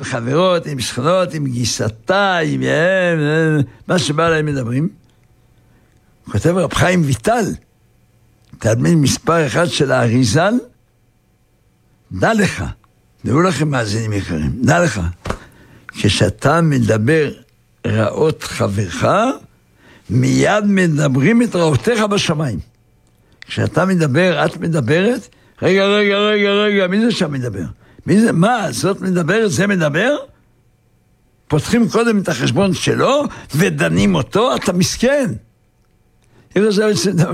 חברות, עם שכנות, עם גיסתה, עם מה שבא להם מדברים. כותב רב חיים ויטל, תלמיד מספר אחד של האריזל, דע לך, דעו לכם מאזינים יקרים, דע לך, כשאתה מדבר רעות חברך, מיד מדברים את רעותיך בשמיים. כשאתה מדבר, את מדברת, רגע, מי זה שם מדבר? מי זה? מה? זאת מדברת, זה מדבר? פותחים קודם את החשבון שלו, ודנים אותו, אתה מסכן. אם עכשיו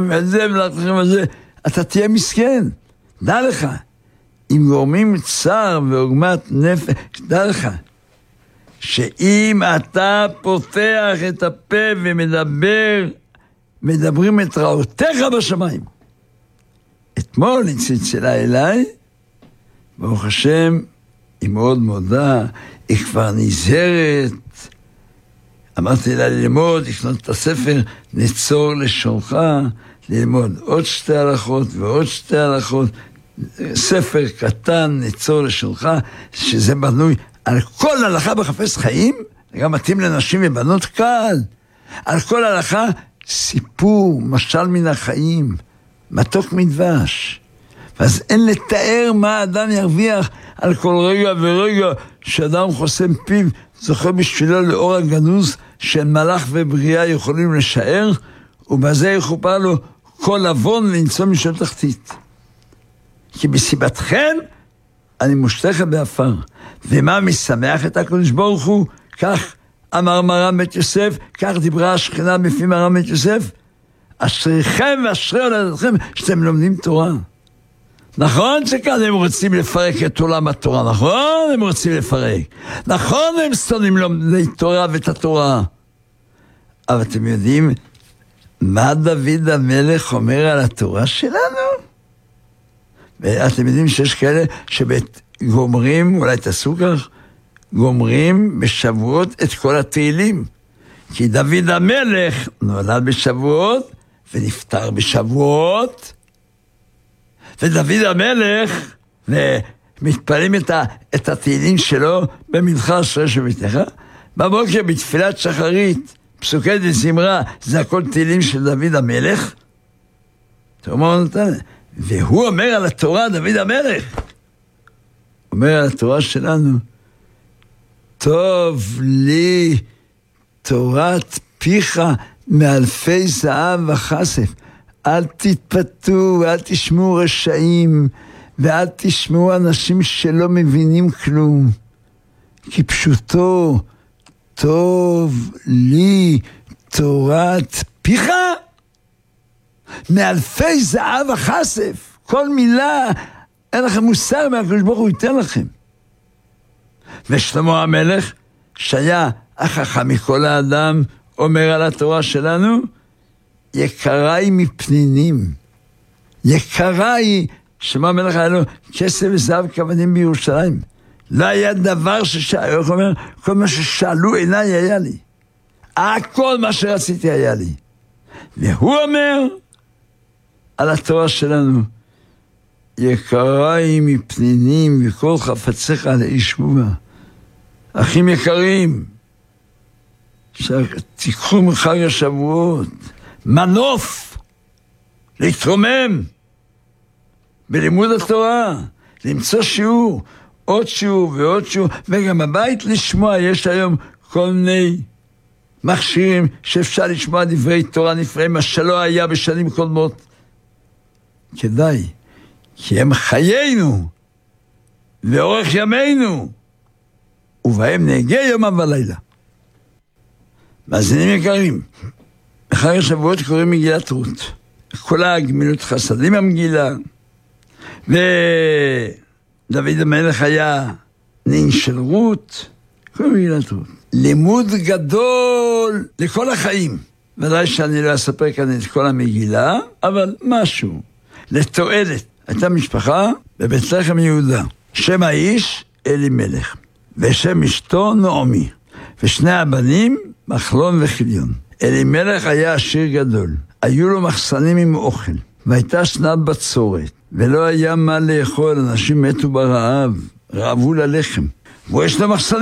אתה תהיה מסכן. דע לך, אם גורמים צער ועוגמת נפש, דע לך, שאם אתה פותח את הפה מדברים את רעותיך בשמיים. אתמול צלצלה אליי, ברוך השם, היא מאוד מודה, היא כבר נזהרת. אמרתי לה ללמוד, לקנות את הספר, נצור לשונך, ללמוד עוד 2 הלכות ועוד 2 הלכות, ספר קטן, נצור לשונך, שזה בנוי על כל הלכה בחפש חיים, גם מתאים לנשים ובנות קל, על כל הלכה, סיפור, משל מן החיים, מתוק מדבש. ואז אין לתאר מה האדם ירוויח על כל רגע ורגע שאדם חוסם פיו, זוכה בשבילו לאור הגנוז של מלאך ובריאה יכולים לשער, ובזה יכופר לו כל אבון למצוא משל תחתית. כי בסיבתכם אני מושתכת באפר. ומה משמח את הקדוש ברוך הוא? כך אמר מרן בית יוסף, כך דיברה השכינה בפי מרן בית יוסף, אשריכם ואשרי הולדתכם שאתם לומדים תורה. נכון שכאן הם רוצים לפרק את עולם התורה, נכון? הם רוצים לפרק. נכון הם שונאים לומדי תורה ואת התורה. אבל אתם יודעים מה דוד המלך אומר על התורה שלנו? ואתם יודעים שיש כאלה גומרים, אולי תעשו כך, גומרים בשבועות את כל התהילים. כי דוד המלך נולד בשבועות ונפטר בשבועות, ודוד המלך, ומתפלים את התהילים שלו במנחה אשרי שביתך, בבוקר בתפילת שחרית, פסוקי דזמרה, זה הכל תהילים של דוד המלך. והוא אומר על התורה, דוד המלך, אומר על התורה שלנו, טוב לי תורת פיך מאלפי זהב וכסף. אל תתפתו ואל תשמעו רשעים, ואל תשמעו אנשים שלא מבינים כלום. כי פשוטו, טוב לי תורת פיך מאלפי זהב וכסף. כל מילה, אין לכם מוסר מהקדוש ברוך הוא ייתן לכם. ושלמה המלך, שהיה החכם מכל האדם, אומר על התורה שלנו, יקרה היא מפנינים. יקרה היא, שמה המלך היה לו, כסף וזהב כבדים בירושלים. לא היה דבר ששאלו, הוא אומר, כל מה ששאלו עיניי היה לי. הכל מה שרציתי היה לי. והוא אומר על התורה שלנו, יקרה היא מפנינים וכל חפציך לישבו בה. אחים יקרים, תיקחו מחג השבועות, מנוף, להתרומם בלימוד התורה, למצוא שיעור, עוד שיעור ועוד שיעור, וגם הבית לשמוע, יש היום כל מיני מכשירים שאפשר לשמוע דברי תורה נפלאים, מה שלא היה בשנים קודמות. כדאי, כי הם חיינו, ואורך ימינו, ובהם נהגה יומם ולילה. מאזינים יקרים, בחג השבועות קוראים מגילת רות. כל הגמילות חסדים המגילה, ודוד המלך היה נין של רות, קוראים מגילת רות. לימוד גדול לכל החיים. ודאי שאני לא אספר כאן את כל המגילה, אבל משהו, לתועלת. הייתה משפחה בבית לחם יהודה, שם האיש אלימלך, ושם אשתו נעמי, ושני הבנים מחלון וחיליון. אלימלך היה עשיר גדול, היו לו מחסנים עם אוכל, והייתה שנת בצורת, ולא היה מה לאכול, אנשים מתו ברעב, רעבו ללחם, ויש לו מחסנים